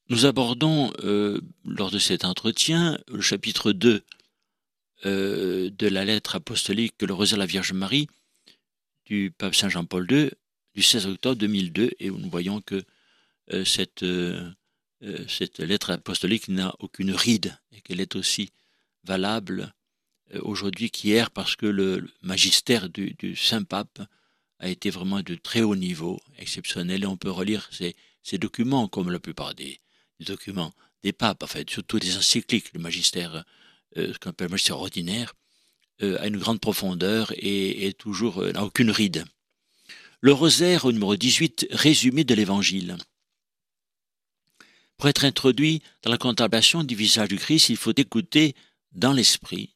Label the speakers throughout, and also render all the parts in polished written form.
Speaker 1: Nous abordons, lors de cet entretien, le chapitre 2 de la lettre apostolique Le rosaire de la Vierge Marie du pape Saint Jean-Paul II du 16 octobre 2002, et où nous voyons que cette lettre apostolique n'a aucune ride et qu'elle est aussi valable aujourd'hui qu'hier, parce que le magistère du Saint-Pape a été vraiment de très haut niveau, exceptionnel, et on peut relire ces documents comme la plupart des documents des papes, enfin surtout des encycliques. Le magistère, ce qu'on appelle le magistère ordinaire, a une grande profondeur et toujours n'a aucune ride. Le rosaire au numéro 18, résumé de l'Évangile. Pour être introduit dans la contemplation du visage du Christ, il faut écouter dans l'esprit,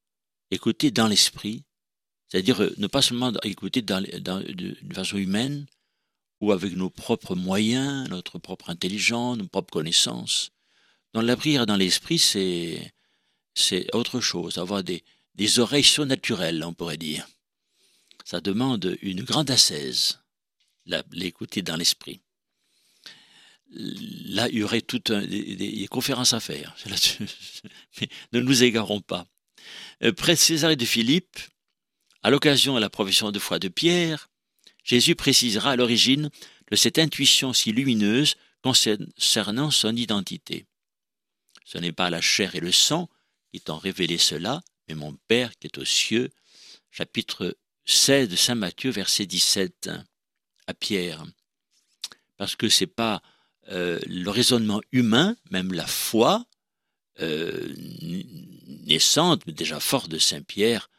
Speaker 1: c'est-à-dire ne pas seulement écouter d'une façon humaine ou avec nos propres moyens, notre propre intelligence, nos propres connaissances. Dans la prière dans l'esprit, c'est autre chose, avoir des oreilles surnaturelles, on pourrait dire. Ça demande une grande ascèse, l'écouter dans l'esprit. Là, il y aurait toutes des conférences à faire, mais ne nous égarons pas. Près de Césarée de Philippe, à l'occasion de la profession de foi de Pierre, Jésus précisera à l'origine de cette intuition si lumineuse concernant son identité. Ce n'est pas la chair et le sang qui t'ont révélé cela, mais mon Père qui est aux cieux. Chapitre 16 de Saint Matthieu, verset 17, à Pierre. Parce que c'est pas le raisonnement humain, même la foi naissante, mais déjà forte de Saint Pierre,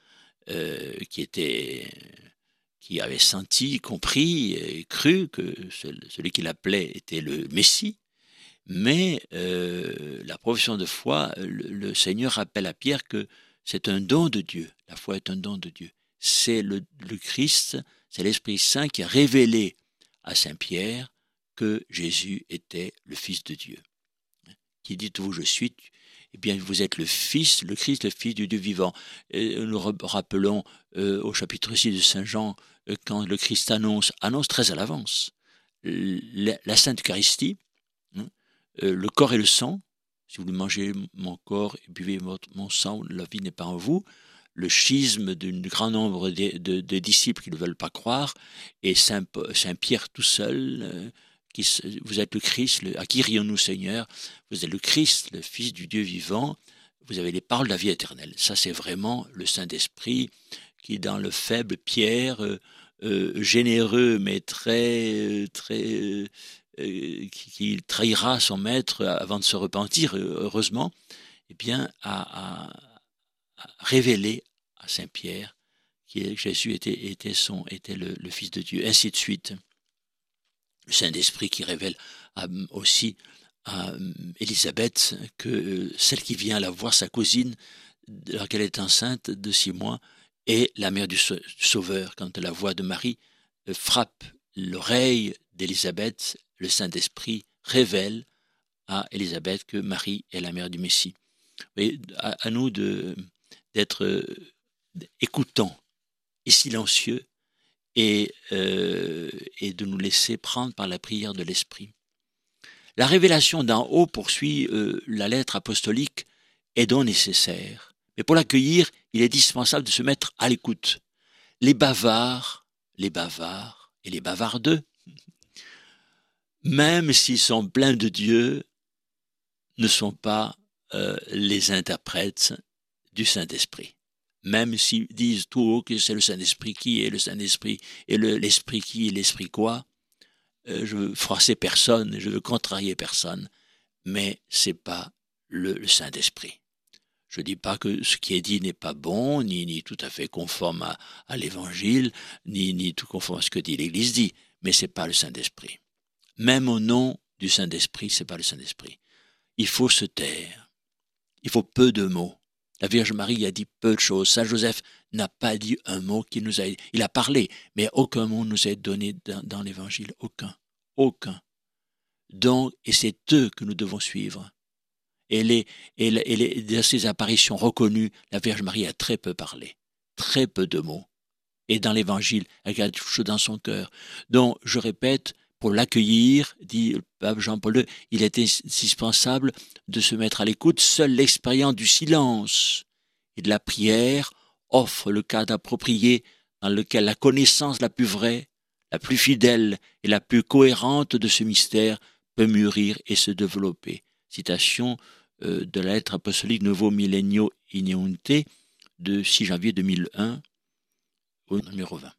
Speaker 1: qui avait senti, compris et cru que celui qui l'appelait était le Messie. Mais la profession de foi, le Seigneur rappelle à Pierre que c'est un don de Dieu. La foi est un don de Dieu. C'est le Christ, c'est l'Esprit Saint qui a révélé à Saint Pierre que Jésus était le Fils de Dieu. Qui dites-vous je suis? Eh bien, vous êtes le Fils, le Christ, le Fils du Dieu vivant. Et nous rappelons au chapitre 6 de Saint Jean, quand le Christ annonce très à l'avance la Sainte Eucharistie, le corps et le sang. Si vous mangez mon corps et buvez mon sang, la vie n'est pas en vous. Le schisme d'un grand nombre de disciples qui ne veulent pas croire, et Saint Pierre tout seul, vous êtes le Christ, à qui rions-nous Seigneur? Vous êtes le Christ, le Fils du Dieu vivant, vous avez les paroles de la vie éternelle. Ça, c'est vraiment le Saint-Esprit qui, dans le faible Pierre, généreux mais qui trahira son maître avant de se repentir, heureusement, eh bien, a révélé à Saint Pierre que Jésus était le Fils de Dieu, ainsi de suite. Le Saint-Esprit qui révèle aussi à Élisabeth que celle qui vient la voir, sa cousine, laquelle est enceinte de 6 mois, est la mère du Sauveur. Quand la voix de Marie frappe l'oreille d'Élisabeth, le Saint-Esprit révèle à Élisabeth que Marie est la mère du Messie. Et à nous d'être écoutants et silencieux, et de nous laisser prendre par la prière de l'Esprit. La révélation d'en haut, poursuit la lettre apostolique, est donc nécessaire. Mais pour l'accueillir, il est indispensable de se mettre à l'écoute. Les bavards et les bavardeux, même s'ils sont pleins de Dieu, ne sont pas les interprètes du Saint-Esprit. Même s'ils disent tout haut que c'est le Saint-Esprit qui est le Saint-Esprit et l'Esprit qui est l'Esprit quoi, je veux froisser personne, je veux contrarier personne, mais c'est pas le Saint-Esprit. Je dis pas que ce qui est dit n'est pas bon, ni tout à fait conforme à l'Évangile, ni tout conforme à ce que dit l'Église dit, mais c'est pas le Saint-Esprit. Même au nom du Saint-Esprit, c'est pas le Saint-Esprit. Il faut se taire. Il faut peu de mots. La Vierge Marie a dit peu de choses. Saint Joseph n'a pas dit un mot qui nous a... Il a parlé, mais aucun mot nous est donné dans l'Évangile. Aucun. Donc, et c'est eux que nous devons suivre. Et dans ces apparitions reconnues, la Vierge Marie a très peu parlé. Très peu de mots. Et dans l'Évangile, elle a quelque chose dans son cœur. Donc, je répète, Pour l'accueillir, dit le pape Jean-Paul II, il est indispensable de se mettre à l'écoute. Seule l'expérience du silence et de la prière offre le cadre approprié dans lequel la connaissance la plus vraie, la plus fidèle et la plus cohérente de ce mystère peut mûrir et se développer. Citation de la lettre apostolique Nouveau Millennio Ineunte de 6 janvier 2001 au numéro 20.